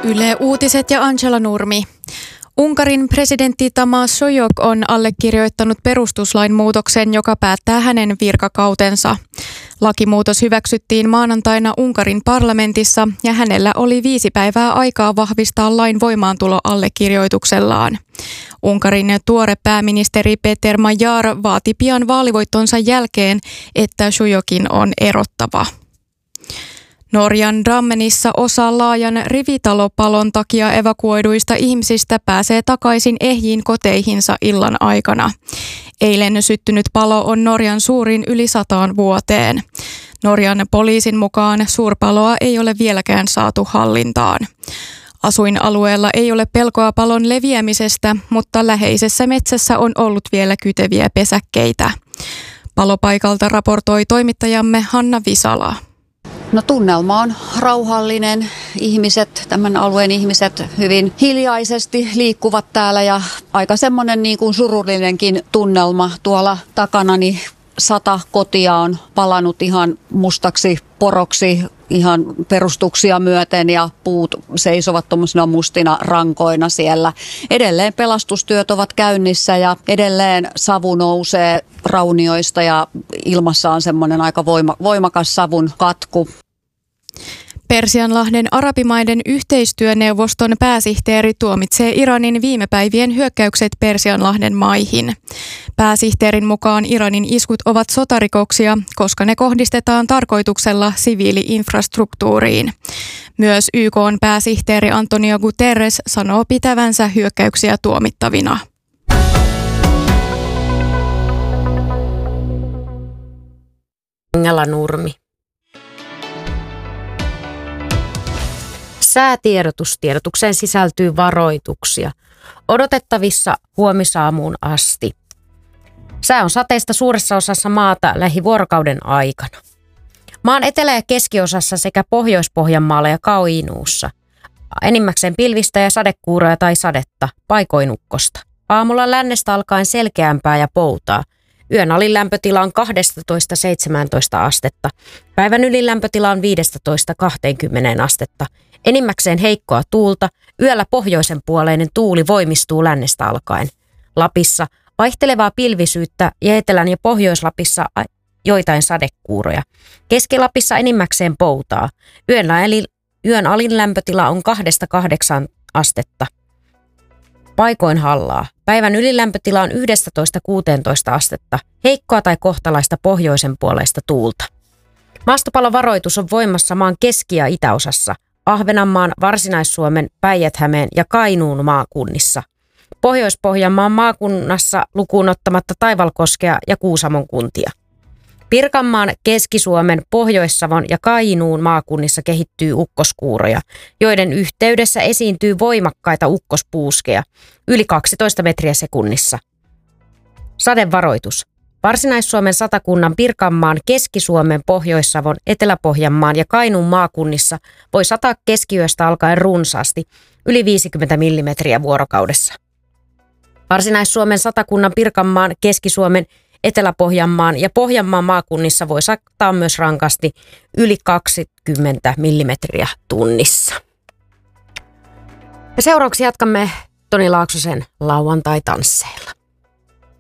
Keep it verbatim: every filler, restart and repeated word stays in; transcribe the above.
Yle Uutiset ja Angela Nurmi. Unkarin presidentti Tamás Sojok on allekirjoittanut perustuslain muutoksen, joka päättää hänen virkakautensa. Lakimuutos hyväksyttiin maanantaina Unkarin parlamentissa ja hänellä oli viisi päivää aikaa vahvistaa lain voimaantulo allekirjoituksellaan. Unkarin tuore pääministeri Peter Magyar vaati pian vaalivoittonsa jälkeen, että Sojokin on erottava. Norjan Drammenissa osa laajan rivitalopalon takia evakuoiduista ihmisistä pääsee takaisin ehjiin koteihinsa illan aikana. Eilen syttynyt palo on Norjan suurin yli sataan vuoteen. Norjan poliisin mukaan suurpaloa ei ole vieläkään saatu hallintaan. Asuinalueella ei ole pelkoa palon leviämisestä, mutta läheisessä metsässä on ollut vielä kyteviä pesäkkeitä. Palopaikalta raportoi toimittajamme Hanna Visala. No tunnelma on rauhallinen. Ihmiset, tämän alueen ihmiset hyvin hiljaisesti liikkuvat täällä ja aika semmoinen niin kuin surullinenkin tunnelma. Tuolla takanani sata kotia on palanut ihan mustaksi poroksi ihan perustuksia myöten ja puut seisovat tuommoisina mustina rankoina siellä. Edelleen pelastustyöt ovat käynnissä ja edelleen savu nousee raunioista ja ilmassa on semmoinen aika voima, voimakas savun katku. Persianlahden arabimaiden yhteistyöneuvoston pääsihteeri tuomitsee Iranin viime päivien hyökkäykset Persianlahden maihin. Pääsihteerin mukaan Iranin iskut ovat sotarikoksia, koska ne kohdistetaan tarkoituksella siviili-infrastruktuuriin. Myös Y K:n pääsihteeri Antonio Guterres sanoo pitävänsä hyökkäyksiä tuomittavina. Angela Nurmi. Säätiedotus. Sisältyy varoituksia. Odotettavissa huomisaamuun asti. Sää on sateista suuressa osassa maata lähivuorokauden aikana. Maan etelä- ja keskiosassa sekä Pohjois-Pohjanmaalla ja Kainuussa. Enimmäkseen pilvistä ja sadekuuroja tai sadetta, paikoin ukkosta. Aamulla lännestä alkaen selkeämpää ja poutaa. Yön alin lämpötila on kaksitoista seitsemäntoista astetta. Päivän ylin lämpötila on viisitoista kaksikymmentä astetta. Enimmäkseen heikkoa tuulta, yöllä pohjoisen puoleinen tuuli voimistuu lännestä alkaen. Lapissa vaihtelevaa pilvisyyttä ja Etelän ja Pohjois-Lapissa joitain sadekuuroja. Keski-Lapissa enimmäkseen poutaa. Yöllä eli yön alin lämpötila on kahdesta kahdeksaan astetta. Paikoin hallaa. Päivän ylilämpötila on yksitoista kuusitoista astetta. Heikkoa tai kohtalaista pohjoisen puoleista tuulta. Maastopalovaroitus on voimassa maan keski- ja itäosassa. Ahvenanmaan, Varsinais-Suomen, Päijät-Hämeen ja Kainuun maakunnissa. Pohjois-Pohjanmaan maakunnassa lukuun ottamatta Taivalkoskea ja Kuusamon kuntia. Pirkanmaan, Keski-Suomen, Pohjois-Savon ja Kainuun maakunnissa kehittyy ukkoskuuroja, joiden yhteydessä esiintyy voimakkaita ukkospuuskeja, yli kaksitoista metriä sekunnissa. Sadevaroitus. Varsinais-Suomen satakunnan, Pirkanmaan, Keski-Suomen, Pohjois-Savon, Etelä-Pohjanmaan ja Kainuun maakunnissa voi sataa keskiyöstä alkaen runsaasti, yli viisikymmentä millimetriä vuorokaudessa. Varsinais-Suomen satakunnan, Pirkanmaan, Keski-Suomen, Etelä-Pohjanmaan ja Pohjanmaan maakunnissa voi sataa myös rankasti yli kaksikymmentä millimetriä tunnissa. Ja seuraavaksi jatkamme Toni Laaksosen lauantai-tansseilla.